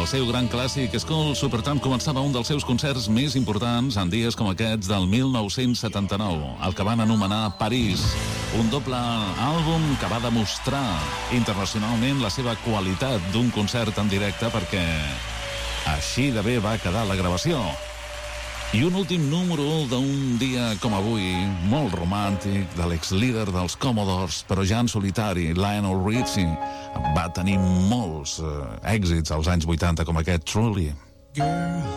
El seu gran clàssic School Supertramp començava un dels seus concerts més importants en dies com aquests del 1979, el que van anomenar París, un doble àlbum que va demostrar internacionalment la seva qualitat d'un concert en directe, perquè així de bé va quedar la gravació. I un últim número d'un dia com avui, molt romàntic, de l'ex-líder dels Commodores, però ja en solitari, Lionel Richie, va tenir molts èxits als anys 80, com aquest Truly. Girl.